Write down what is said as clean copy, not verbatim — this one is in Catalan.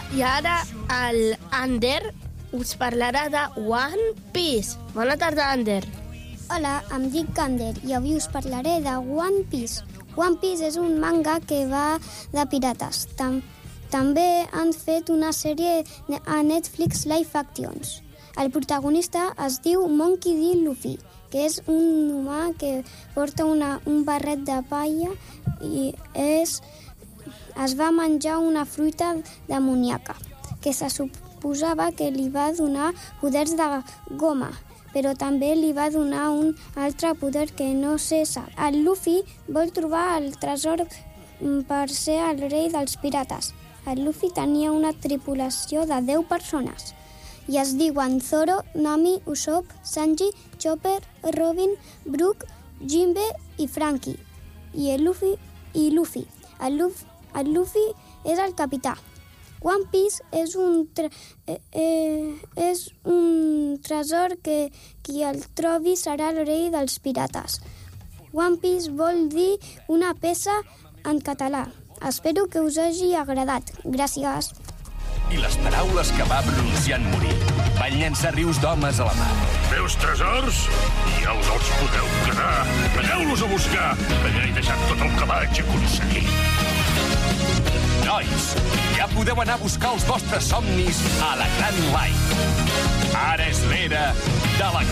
I ara el Ander us parlarà de One Piece. Bona tarda, Ander. Hola, em dic Ander i avui us parlaré de One Piece. One Piece és un manga que va de pirates. També han fet una sèrie a Netflix Live Actions. El protagonista es diu Monkey D. Luffy, que és un humà que porta un barret de palla i es va menjar una fruita demoníaca, que se suposava que li va donar poders de goma, però també li va donar un altre poder que no se sap. El Luffy vol trobar el tresor per ser el rei dels pirates. El Luffy tenia una tripulació de 10 persones i es diuen Zoro, Nami, Usopp, Sanji, Chopper, Robin, Brook, Jinbe i Frankie. I el Luffy. El Luffy és el capità. One Piece és un tresor que qui el trobi serà el rei dels pirates. One Piece vol dir una peça en català. Espero que us hagi agradat. Gràcies. I les paraules que va pronunciar en morir van llençar rius d'homes a la mar. Meus tresors? Ja us els podeu quedar. Aneu-los a buscar. Allà he deixat tot el que vaig aconseguir. Nois, ja podeu anar a buscar els vostres somnis a la Grand Line. Ara és l'era de la